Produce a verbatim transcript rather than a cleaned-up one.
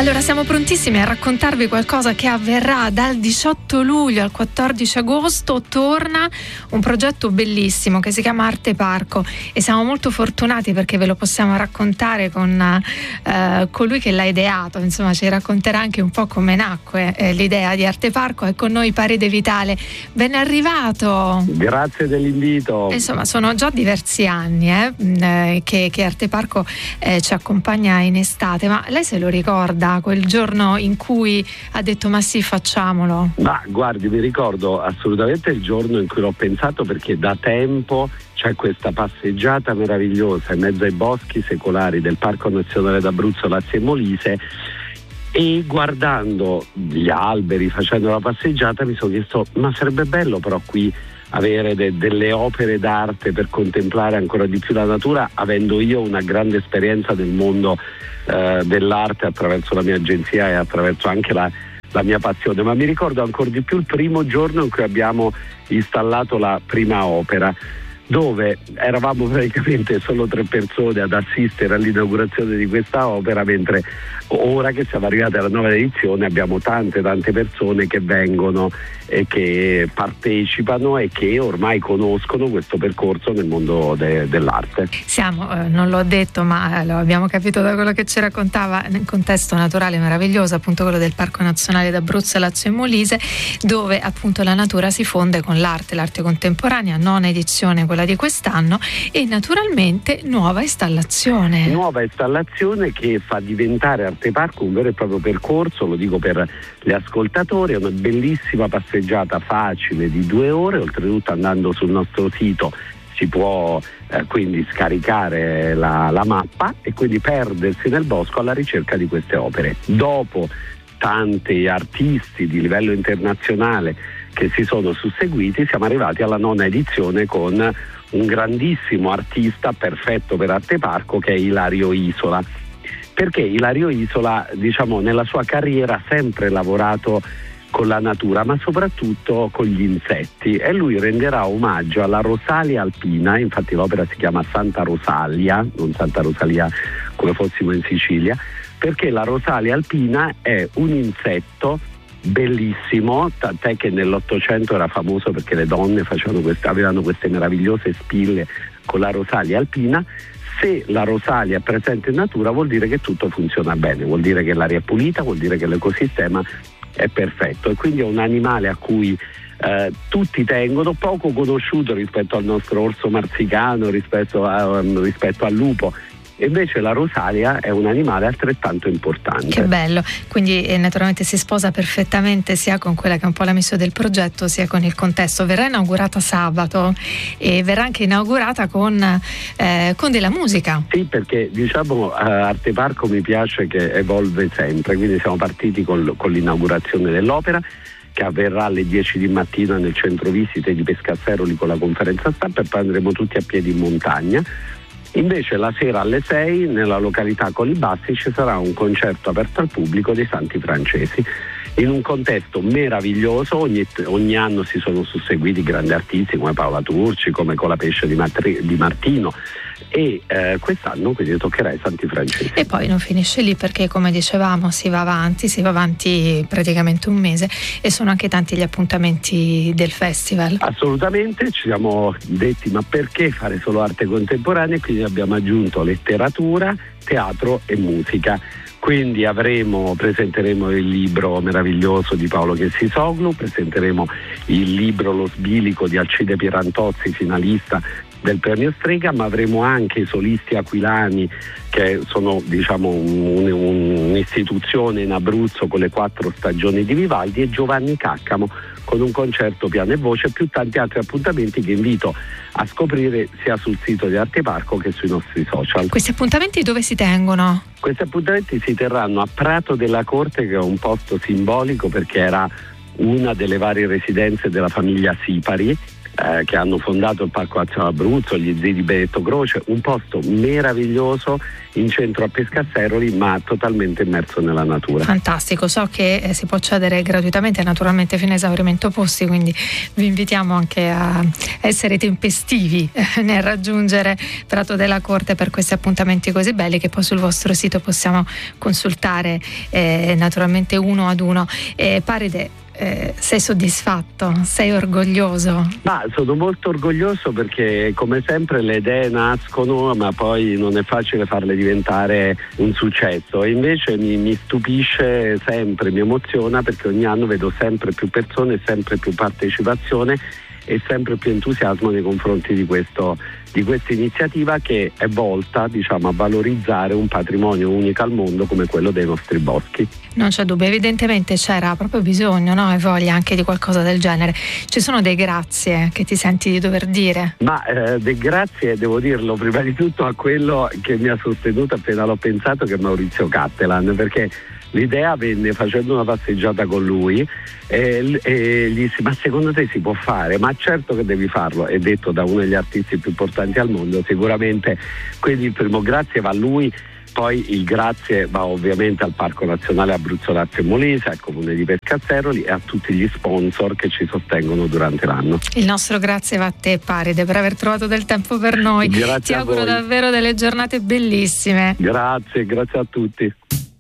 Allora, siamo prontissimi a raccontarvi qualcosa che avverrà dal diciotto luglio al quattordici agosto. Torna un progetto bellissimo che si chiama Arte Parco e siamo molto fortunati perché ve lo possiamo raccontare con eh, colui che l'ha ideato. Insomma, ci racconterà anche un po' come nacque eh, l'idea di Arte Parco. È con noi Paride Vitale. Ben arrivato. Grazie dell'invito. Insomma, sono già diversi anni eh, che, che Arte Parco eh, ci accompagna in estate, ma lei se lo ricorda quel giorno in cui ha detto ma sì, facciamolo? Ma guardi, mi ricordo assolutamente il giorno in cui l'ho pensato, perché da tempo c'è questa passeggiata meravigliosa in mezzo ai boschi secolari del Parco Nazionale d'Abruzzo, Lazio e Molise, e guardando gli alberi, facendo la passeggiata, mi sono chiesto ma sarebbe bello però qui avere de- delle opere d'arte per contemplare ancora di più la natura, avendo io una grande esperienza del mondo eh, dell'arte attraverso la mia agenzia e attraverso anche la, la mia passione. Ma mi ricordo ancora di più il primo giorno in cui abbiamo installato la prima opera, dove eravamo praticamente solo tre persone ad assistere all'inaugurazione di questa opera, mentre ora che siamo arrivati alla nuova edizione abbiamo tante tante persone che vengono e che partecipano e che ormai conoscono questo percorso nel mondo de- dell'arte. Siamo, eh, non l'ho detto ma eh, lo abbiamo capito da quello che ci raccontava, nel contesto naturale meraviglioso, appunto quello del Parco Nazionale d'Abruzzo, Lazio e Molise, dove appunto la natura si fonde con l'arte, l'arte contemporanea, nona edizione quella di quest'anno, e naturalmente nuova installazione. Nuova installazione che fa diventare Arte Parco un vero e proprio percorso, lo dico per gli ascoltatori, è una bellissima passeggiata facile di due ore, oltretutto andando sul nostro sito si può eh, quindi scaricare la, la mappa e quindi perdersi nel bosco alla ricerca di queste opere. Dopo tanti artisti di livello internazionale che si sono susseguiti, siamo arrivati alla nona edizione con un grandissimo artista perfetto per Arte Parco che è Ilario Isola, perché Ilario Isola, diciamo, nella sua carriera ha sempre lavorato con la natura, ma soprattutto con gli insetti, e lui renderà omaggio alla Rosalia alpina. Infatti l'opera si chiama Santa Rosalia, non Santa Rosalia come fossimo in Sicilia, perché la Rosalia alpina è un insetto bellissimo, tant'è che nell'Ottocento era famoso perché le donne facevano queste, avevano queste meravigliose spille con la Rosalia alpina. Se la Rosalia è presente in natura vuol dire che tutto funziona bene, vuol dire che l'aria è pulita, vuol dire che l'ecosistema è perfetto, e quindi è un animale a cui eh, tutti tengono, poco conosciuto rispetto al nostro orso marsicano, rispetto, a, um, rispetto al lupo. Invece la Rosalia è un animale altrettanto importante. Che bello, quindi eh, naturalmente si sposa perfettamente sia con quella che è un po' la missione del progetto sia con il contesto. Verrà inaugurata sabato e verrà anche inaugurata con, eh, con della musica. Sì, perché diciamo eh, Arte Parco mi piace che evolve sempre, quindi siamo partiti con, con l'inaugurazione dell'opera, che avverrà alle dieci di mattina nel centro visite di Pescasseroli con la conferenza stampa, e poi andremo tutti a piedi in montagna. Invece la sera alle sei nella località Colibassi ci sarà un concerto aperto al pubblico dei Santi Francesi, in un contesto meraviglioso. Ogni, ogni anno si sono susseguiti grandi artisti come Paola Turci, come Colapesce di, Matri, di Martino, e eh, quest'anno quindi toccherà ai Santi Francesi. E poi non finisce lì, perché come dicevamo si va avanti, si va avanti praticamente un mese, e sono anche tanti gli appuntamenti del festival. Assolutamente, ci siamo detti ma perché fare solo arte contemporanea, e quindi abbiamo aggiunto letteratura, teatro e musica. Quindi avremo, presenteremo il libro meraviglioso di Paolo Chessisoglu, presenteremo il libro Lo Sbilico di Alcide Pierantozzi, finalista del premio Strega, ma avremo anche i solisti aquilani, che sono diciamo un, un, un'istituzione in Abruzzo con le quattro stagioni di Vivaldi, e Giovanni Caccamo con un concerto piano e voce, più tanti altri appuntamenti che invito a scoprire sia sul sito di Arte Parco che sui nostri social. Questi appuntamenti dove si tengono? Questi appuntamenti si terranno a Prato della Corte, che è un posto simbolico perché era una delle varie residenze della famiglia Sipari, eh, che hanno fondato il Parco Nazionale Abruzzo, gli zii di Benedetto Croce, un posto meraviglioso in centro a Pescasseroli, ma totalmente immerso nella natura. Fantastico, so che eh, si può accedere gratuitamente, naturalmente fino a esaurimento posti, quindi vi invitiamo anche a essere tempestivi eh, nel raggiungere Prato della Corte per questi appuntamenti così belli, che poi sul vostro sito possiamo consultare eh, naturalmente uno ad uno. Eh, Paride, Eh, sei soddisfatto? Sei orgoglioso? Ma sono molto orgoglioso perché come sempre le idee nascono, ma poi non è facile farle diventare un successo, e invece mi, mi stupisce sempre, mi emoziona, perché ogni anno vedo sempre più persone, sempre più partecipazione e sempre più entusiasmo nei confronti di questo di questa iniziativa, che è volta, diciamo, a valorizzare un patrimonio unico al mondo come quello dei nostri boschi. Non c'è dubbio, evidentemente c'era proprio bisogno, no? E voglia anche di qualcosa del genere. Ci sono dei grazie che ti senti di dover dire? Ma eh, dei grazie devo dirlo prima di tutto a quello che mi ha sostenuto appena l'ho pensato, che è Maurizio Cattelan, perché l'idea venne facendo una passeggiata con lui e, e gli disse: ma secondo te si può fare? Ma certo che devi farlo, è detto da uno degli artisti più importanti al mondo sicuramente, quindi il primo grazie va a lui. Poi il grazie va ovviamente al Parco Nazionale Abruzzo Lazio e Molise, al Comune di Pescasseroli e a tutti gli sponsor che ci sostengono durante l'anno. Il nostro grazie va a te, Paride, per aver trovato del tempo per noi. Grazie. Ti auguro davvero delle giornate bellissime. Grazie, grazie a tutti.